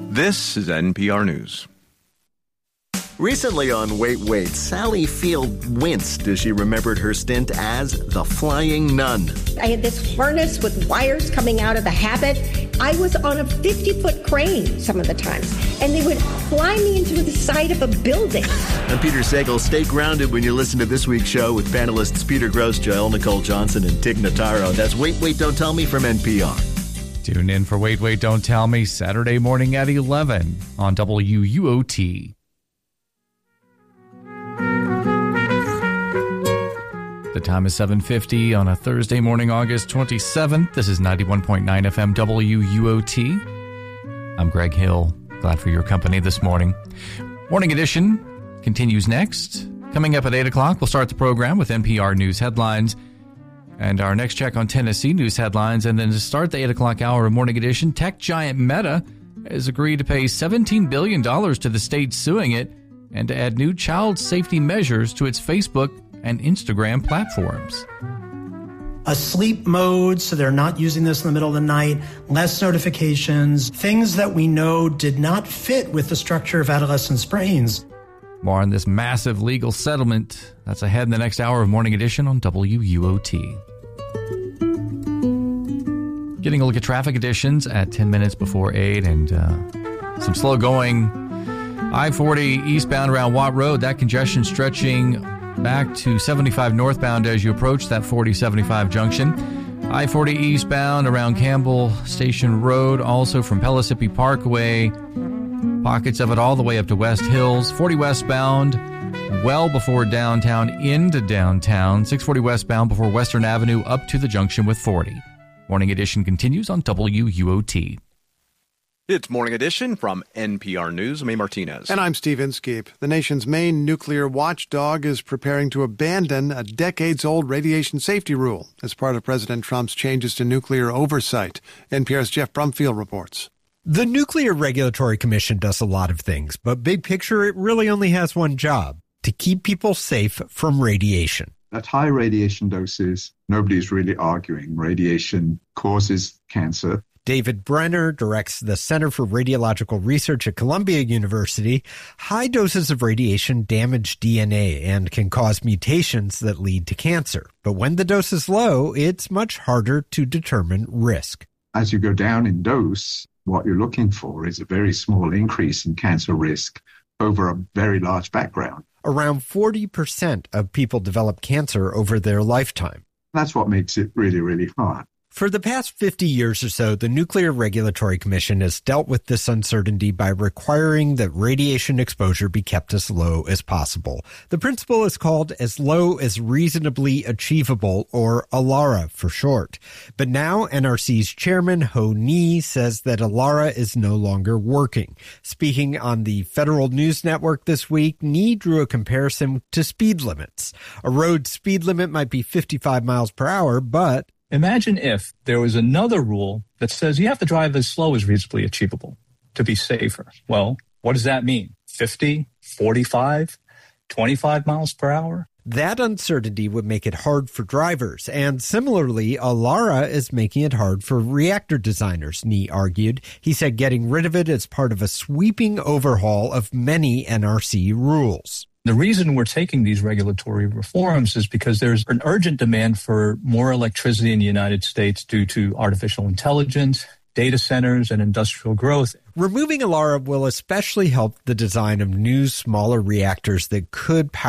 This is NPR News. Recently on Wait, Wait, Sally Field winced as she remembered her stint as the Flying Nun. I had this harness with wires coming out of the habit. I was on a 50-foot crane some of the times, and they would fly me into the side of a building. I'm Peter Sagal. Stay grounded when you listen to this week's show with panelists Peter Grosz, Jael Nicole Johnson, and Tig Notaro. That's Wait, Wait, Don't Tell Me from NPR. Tune in for Wait, Wait, Don't Tell Me Saturday morning at 11 on WUOT. The time is 7:50 on a Thursday morning, August 27th. This is 91.9 FM WUOT. I'm Greg Hill. Glad for your company this morning. Morning edition continues next. Coming up at 8 o'clock, we'll start the program with NPR News headlines and our next check on Tennessee news headlines. And then to start the 8 o'clock hour of Morning Edition, tech giant Meta has agreed to pay $17 billion to the state suing it and to add new child safety measures to its Facebook and Instagram platforms. A sleep mode, so they're not using this in the middle of the night, less notifications, things that we know did not fit with the structure of adolescents' brains. More on this massive legal settlement. That's ahead in the next hour of Morning Edition on WUOT. Getting a look at traffic conditions at 10 minutes before 8 and some slow going. I-40 eastbound around Watt Road, that congestion stretching back to 75 northbound as you approach that 40-75 junction. I-40 eastbound around Campbell Station Road, also from Pellissippi Parkway. Pockets of it all the way up to West Hills. 40 westbound, well before downtown into downtown. 640 westbound before Western Avenue up to the junction with 40. Morning Edition continues on WUOT. It's Morning Edition from NPR News. I'm A. Martinez. And I'm Steve Inskeep. The nation's main nuclear watchdog is preparing to abandon a decades-old radiation safety rule as part of President Trump's changes to nuclear oversight. NPR's Jeff Brumfield reports. The Nuclear Regulatory Commission does a lot of things, but big picture, it really only has one job: to keep people safe from radiation. At high radiation doses, nobody's really arguing. Radiation causes cancer. David Brenner directs the Center for Radiological Research at Columbia University. High doses of radiation damage DNA and can cause mutations that lead to cancer. But when the dose is low, it's much harder to determine risk. As you go down in dose, what you're looking for is a very small increase in cancer risk over a very large background. Around 40% of people develop cancer over their lifetime. That's what makes it really, really hard. For the past 50 years or so, the Nuclear Regulatory Commission has dealt with this uncertainty by requiring that radiation exposure be kept as low as possible. The principle is called as low as reasonably achievable, or ALARA for short. But now NRC's chairman, Ho Ni, says that ALARA is no longer working. Speaking on the Federal News Network this week, Ni drew a comparison to speed limits. A road speed limit might be 55 miles per hour, but imagine if there was another rule that says you have to drive as slow as reasonably achievable to be safer. Well, what does that mean? 50, 45, 25 miles per hour? That uncertainty would make it hard for drivers. And similarly, ALARA is making it hard for reactor designers, Ni argued. He said getting rid of it is part of a sweeping overhaul of many NRC rules. The reason we're taking these regulatory reforms is because there's an urgent demand for more electricity in the United States due to artificial intelligence, data centers, and industrial growth. Removing ALARA will especially help the design of new, smaller reactors that could power